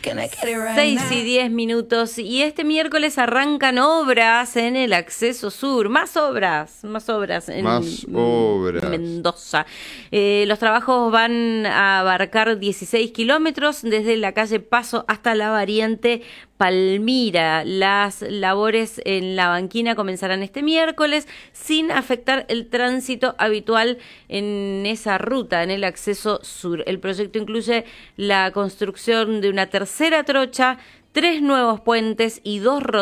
6:10. Y este miércoles arrancan obras en el acceso sur. Más obras en Mendoza. Los trabajos van a abarcar 16 kilómetros desde la calle Paso hasta la variante Palmira. Las labores en la banquina comenzarán este miércoles sin afectar el tránsito habitual en esa ruta, en el acceso sur. El proyecto incluye la construcción de una tercera trocha, 3 nuevos puentes y 2